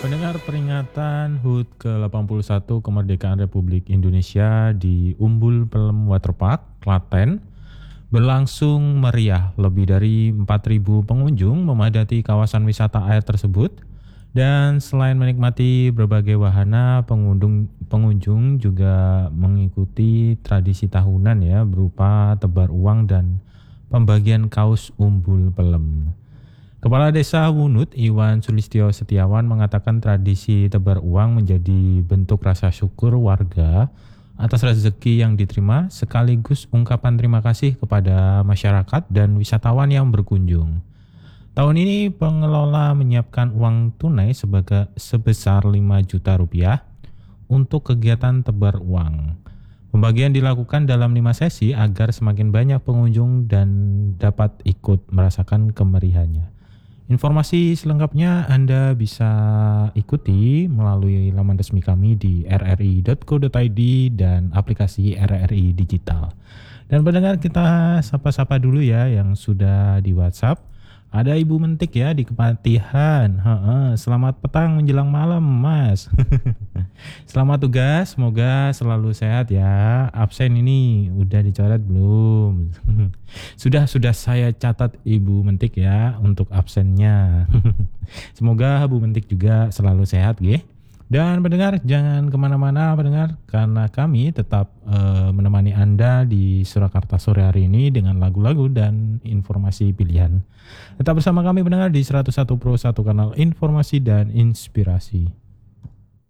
Pendengar peringatan HUT ke-81 Kemerdekaan Republik Indonesia di Umbul Pelem Waterpark, Klaten, berlangsung meriah. Lebih dari 4.000 pengunjung memadati kawasan wisata air tersebut. Dan selain menikmati berbagai wahana, pengunjung juga mengikuti tradisi tahunan ya, berupa tebar uang dan pembagian kaos Umbul Pelem. Kepala Desa Wunut, Iwan Sulistyo Setiawan, mengatakan tradisi tebar uang menjadi bentuk rasa syukur warga atas rezeki yang diterima, sekaligus ungkapan terima kasih kepada masyarakat dan wisatawan yang berkunjung. Tahun ini pengelola menyiapkan uang tunai sebesar 5 juta rupiah untuk kegiatan tebar uang. Pembagian dilakukan dalam 5 sesi agar semakin banyak pengunjung dan dapat ikut merasakan kemerihannya. Informasi selengkapnya Anda bisa ikuti melalui laman resmi kami di rri.co.id dan aplikasi RRI Digital. Dan pendengar, kita sapa-sapa dulu ya yang sudah di WhatsApp. Ada Ibu Mentik ya di Kepatihan. Selamat petang menjelang malam, Mas. Selamat tugas, semoga selalu sehat ya. Absen ini udah dicoret belum? Sudah saya catat Ibu Mentik ya untuk absennya. Semoga Bu Mentik juga selalu sehat ya. Dan pendengar, jangan kemana-mana pendengar, karena kami tetap menemani Anda di Surakarta sore hari ini dengan lagu-lagu dan informasi pilihan. Tetap bersama kami pendengar di 101 Pro 1 kanal informasi dan inspirasi.